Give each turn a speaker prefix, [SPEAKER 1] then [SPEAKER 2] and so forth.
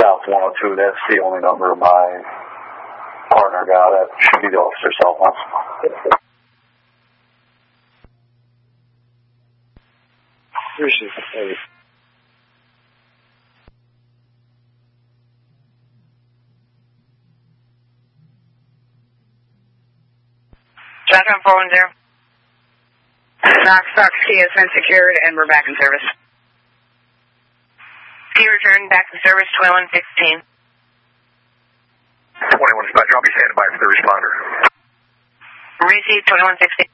[SPEAKER 1] South 102, that's the only number my partner got. That should be the officer's cell phone.
[SPEAKER 2] Appreciate it.
[SPEAKER 3] Shotgun 410. Knox Key has been secured and we're back in service. Key returned back to service 2116.
[SPEAKER 4] 21 dispatcher, I'll be standing by for the responder.
[SPEAKER 3] Received 2116.